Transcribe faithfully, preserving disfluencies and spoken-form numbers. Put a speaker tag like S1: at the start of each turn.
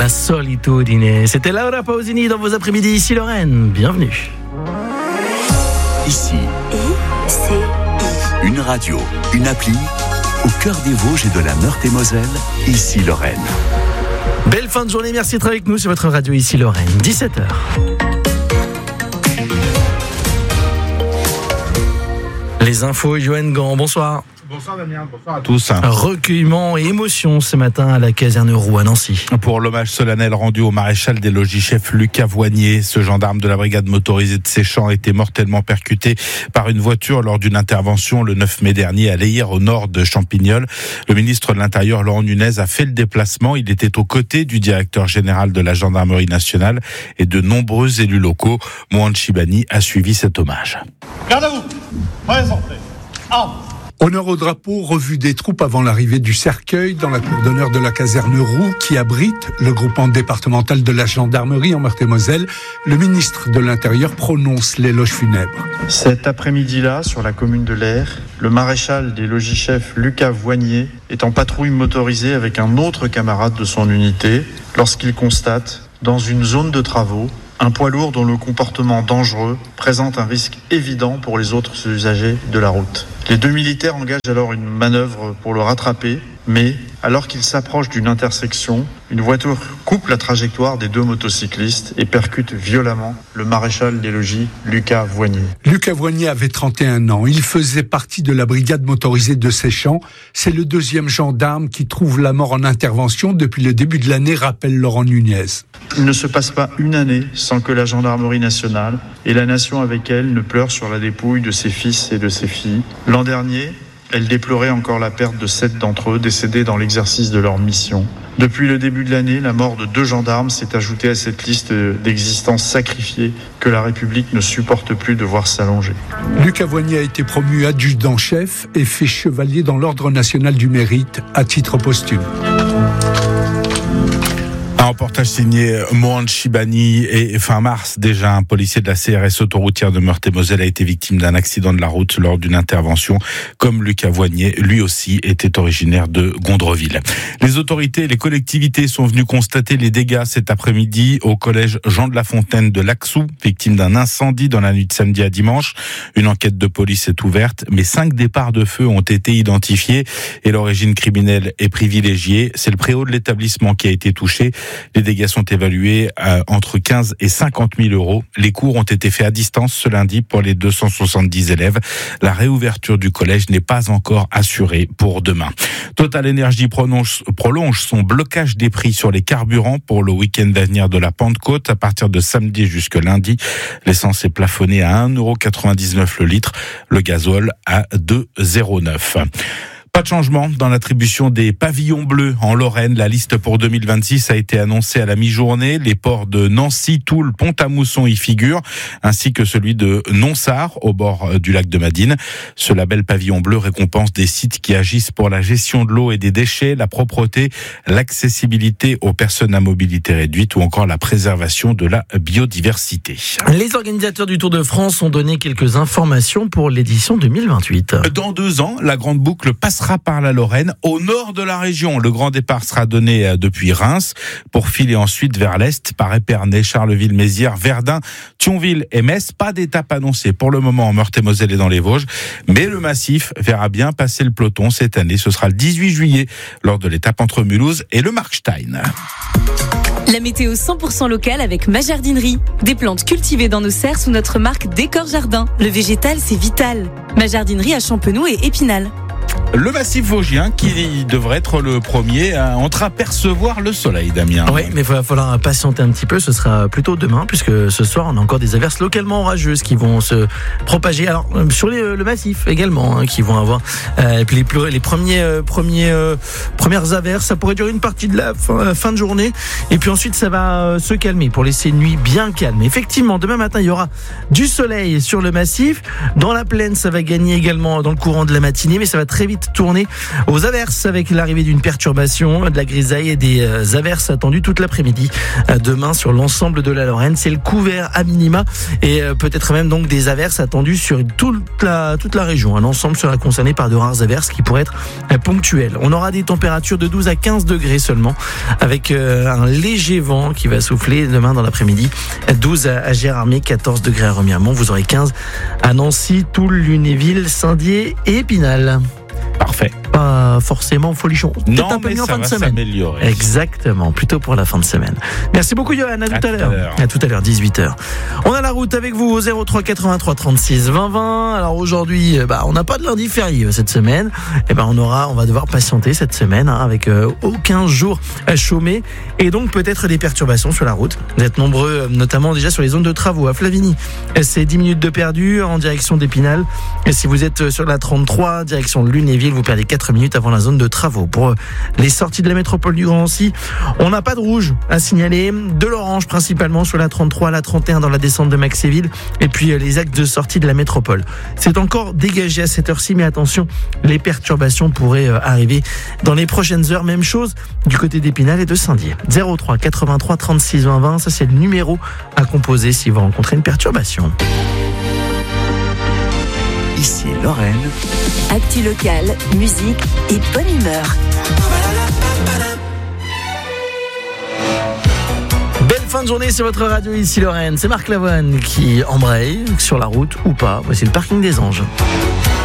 S1: La solitudine. C'était Laura Pausini dans vos après-midi. Ici Lorraine, bienvenue.
S2: Ici,
S3: I C I.
S2: une radio, une appli, au cœur des Vosges et de la Meurthe-et-Moselle. Ici Lorraine.
S1: Belle fin de journée, merci d'être avec nous sur votre radio Ici Lorraine, dix-sept heures. Les infos, Johan Gant, bonsoir.
S4: Bonsoir Damien, bonsoir à tous.
S1: Recueillement et émotion ce matin à la caserne Roux à Nancy.
S4: Pour l'hommage solennel rendu au maréchal des logis-chefs Lucas Voignier, ce gendarme de la brigade motorisée de Séchamps a été mortellement percuté par une voiture lors d'une intervention le neuf mai dernier à Leyre, au nord de Champignol. Le ministre de l'Intérieur, Laurent Nunez, a fait le déplacement. Il était aux côtés du directeur général de la gendarmerie nationale et de nombreux élus locaux. Mohan Chibani a suivi cet hommage.
S5: Garde à vous, présentez. Armes.
S6: Honneur au drapeau, revue des troupes avant l'arrivée du cercueil dans la cour d'honneur de la caserne Roux qui abrite le groupement départemental de la gendarmerie en Meurthe-et-Moselle. Le ministre de l'Intérieur prononce l'éloge funèbre.
S7: Cet après-midi-là, sur la commune de Leyre, le maréchal des logis-chefs Lucas Voignier est en patrouille motorisée avec un autre camarade de son unité lorsqu'il constate, dans une zone de travaux, un poids lourd dont le comportement dangereux présente un risque évident pour les autres usagers de la route. Les deux militaires engagent alors une manœuvre pour le rattraper, mais alors qu'il s'approche d'une intersection, une voiture coupe la trajectoire des deux motocyclistes et percute violemment le maréchal des logis Lucas Voignier.
S6: Lucas Voignier avait trente et un ans. Il faisait partie de la brigade motorisée de Séchamps. C'est le deuxième gendarme qui trouve la mort en intervention depuis le début de l'année, rappelle Laurent Nunez.
S7: Il ne se passe pas une année sans que la gendarmerie nationale et la nation avec elle ne pleurent sur la dépouille de ses fils et de ses filles. L'an dernier, elle déplorait encore la perte de sept d'entre eux décédés dans l'exercice de leur mission. Depuis le début de l'année, la mort de deux gendarmes s'est ajoutée à cette liste d'existences sacrifiées que la République ne supporte plus de voir s'allonger.
S6: Lucas Voignier a été promu adjudant-chef et fait chevalier dans l'Ordre national du mérite à titre posthume.
S4: Un reportage signé Mohan Chibani. Et fin mars, déjà, un policier de la C R S autoroutière de Meurthe-et-Moselle a été victime d'un accident de la route lors d'une intervention. Comme Lucas Voignier, lui aussi était originaire de Gondreville. Les autorités et les collectivités sont venues constater les dégâts cet après-midi au collège Jean de la Fontaine de Laxou, victime d'un incendie dans la nuit de samedi à dimanche. Une enquête de police est ouverte, mais cinq départs de feu ont été identifiés et l'origine criminelle est privilégiée. C'est le préau de l'établissement qui a été touché. Les dégâts sont évalués à entre quinze et cinquante mille euros. Les cours ont été faits à distance ce lundi pour les deux cent soixante-dix élèves. La réouverture du collège n'est pas encore assurée pour demain. Total Énergie prolonge, prolonge son blocage des prix sur les carburants pour le week-end à venir de la Pentecôte. À partir de samedi jusque lundi, l'essence est plafonnée à un euro quatre-vingt-dix-neuf le litre, le gazole à deux euros zéro neuf. Pas de changement dans l'attribution des pavillons bleus en Lorraine. La liste pour deux mille vingt-six a été annoncée à la mi-journée. Les ports de Nancy, Toul, Pont-à-Mousson y figurent, ainsi que celui de Nonsard, au bord du lac de Madine. Ce label pavillon bleu récompense des sites qui agissent pour la gestion de l'eau et des déchets, la propreté, l'accessibilité aux personnes à mobilité réduite ou encore la préservation de la biodiversité.
S1: Les organisateurs du Tour de France ont donné quelques informations pour l'édition deux mille vingt-huit.
S4: Dans deux ans, la grande boucle passera par la Lorraine, au nord de la région. Le grand départ sera donné depuis Reims pour filer ensuite vers l'est par Épernay, Charleville, Mézières, Verdun, Thionville et Metz. Pas d'étape annoncée pour le moment en Meurthe-et-Moselle et dans les Vosges, mais le massif verra bien passer le peloton cette année. Ce sera le dix-huit juillet lors de l'étape entre Mulhouse et le Markstein.
S8: La météo cent pour cent locale avec ma jardinerie. Des plantes cultivées dans nos serres sous notre marque Décor Jardin. Le végétal, c'est vital. Ma jardinerie à Champenoux et Épinal.
S4: Le massif vosgien qui devrait être le premier à entreapercevoir le soleil, Damien.
S1: Oui, mais il va falloir patienter un petit peu. Ce sera plutôt demain, puisque ce soir, on a encore des averses localement orageuses qui vont se propager. Alors, sur les, le massif également, hein, qui vont avoir euh, les, les premiers, euh, premiers, euh, premières averses. Ça pourrait durer une partie de la fin, fin de journée. Et puis ensuite, ça va euh, se calmer pour laisser une nuit bien calme. Effectivement, demain matin, il y aura du soleil sur le massif. Dans la plaine, ça va gagner également dans le courant de la matinée, mais ça va très vite vite tourner aux averses avec l'arrivée d'une perturbation, de la grisaille et des averses attendues toute l'après-midi. Demain sur l'ensemble de la Lorraine, c'est le couvert à minima et peut-être même donc des averses attendues sur toute la, toute la région. Un ensemble sera concerné par de rares averses qui pourraient être ponctuelles. On aura des températures de douze à quinze degrés seulement avec un léger vent qui va souffler demain dans l'après-midi. douze à Gérardmer, quatorze degrés à Remiremont. Vous aurez quinze à Nancy, Toul, Lunéville, Saint-Dié et Épinal.
S4: Parfait.
S1: Pas forcément folichon.
S4: Non,
S1: un peu
S4: mais
S1: mieux en
S4: ça
S1: fin de
S4: va
S1: semaine.
S4: s'améliorer.
S1: Exactement, plutôt pour la fin de semaine. Merci beaucoup, Johan. À, à tout à l'heure. l'heure. À tout à l'heure, dix-huit heures. On a la route avec vous au zéro trois quatre-vingt-trois trente-six vingt vingt. Alors aujourd'hui, bah, on n'a pas de lundi férié cette semaine. Et ben, on aura, on va devoir patienter cette semaine hein, avec euh, aucun jour à chômer et donc peut-être des perturbations sur la route. Vous êtes nombreux, notamment déjà sur les zones de travaux à Flavigny. C'est dix minutes de perdu en direction d'Épinal. Et si vous êtes sur la trente-trois, direction de Lunéville, vous perdez quatre minutes avant la zone de travaux. Pour les sorties de la métropole du Grand Nancy, on n'a pas de rouge à signaler, de l'orange principalement sur la trente-trois, la trente et un dans la descente de Maxéville et puis les axes de sortie de la métropole. C'est encore dégagé à cette heure-ci, mais attention, les perturbations pourraient arriver dans les prochaines heures. Même chose du côté d'Épinal et de Saint-Dié. zéro trois quatre-vingt-trois trente-six vingt vingt, ça c'est le numéro à composer si vous rencontrez une perturbation.
S2: Ici Lorraine.
S3: Actu local, musique et bonne humeur.
S1: Belle fin de journée sur votre radio ici Lorraine. C'est Marc Lavoine qui embraye sur la route ou pas. Voici le parking des Anges.